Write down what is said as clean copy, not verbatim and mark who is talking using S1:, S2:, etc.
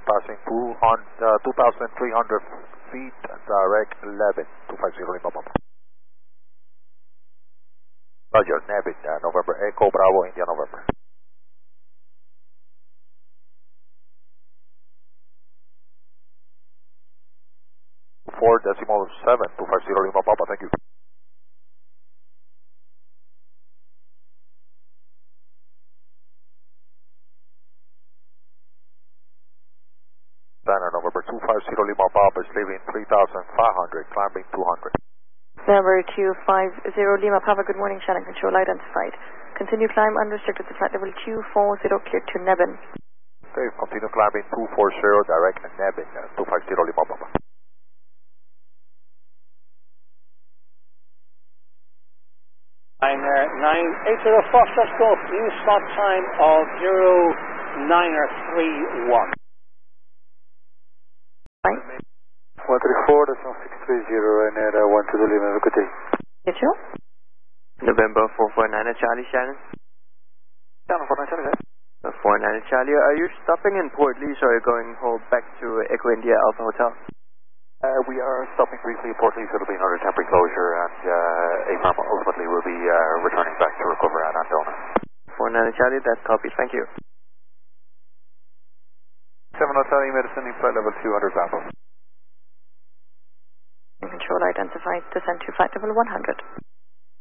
S1: passing 2,300 feet, direct 11, 250 Lima Papa. Roger, Nevin, November, Echo, Bravo, India, November. Four decimal 7, 250 Lima Papa, thank you. Banner November 250 Lima Papa is leaving 3,500, climbing 200.
S2: November 250 Lima Papa, good morning, channel control identified. Continue climb unrestricted to flight level 240, clear to Nevin.
S1: Okay, continue climbing 240, direct Nevin, 250 Lima Papa.
S3: I'm 980 Foster Scope, new spot time of 0931.
S2: Right.
S4: 134.630 and 1 to the Lima, have a good day.
S2: Get you?
S5: November 449 Charlie, Shannon.
S1: Shannon 449 Charlie,
S5: 449 Charlie, are you stopping in Port Lee, or are you going home back to Echo India Alpha Hotel?
S1: We are stopping briefly in Port Lee, so it'll be another temporary closure, and APAM ultimately will be returning back to recover at Andona.
S5: 449 Charlie, that's copied, thank you.
S1: 7 Hotel, medicine, flight level 200 Bravo.
S2: Control identified, descend to flight level 100.